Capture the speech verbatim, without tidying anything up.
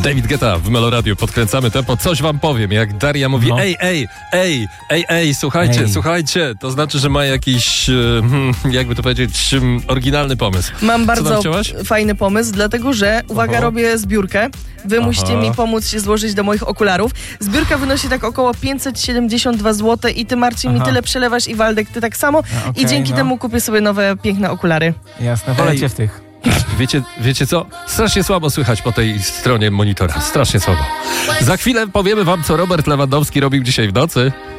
David Guetta w Melo Radio. Podkręcamy tempo. Coś wam powiem. Jak Daria mówi, No. ej, ej, ej, ej, ej, słuchajcie, Ej. słuchajcie. To znaczy, że ma jakiś, hmm, jakby to powiedzieć, hmm, oryginalny pomysł. Mam Co bardzo tam chciałaś? fajny pomysł, dlatego że, uwaga, Aha. robię zbiórkę. Wy Aha. musicie mi pomóc się złożyć do moich okularów. Zbiórka wynosi tak około pięćset siedemdziesiąt dwa złote i ty, Marcin, mi Aha. tyle przelewasz i Waldek, ty tak samo. A, okej, I dzięki no. temu kupię sobie nowe, piękne okulary. Jasne, wolę Ej. cię w tych. Wiecie, wiecie co? Strasznie słabo słychać po tej stronie monitora. Strasznie słabo. Za chwilę powiemy wam, co Robert Lewandowski robił dzisiaj w nocy.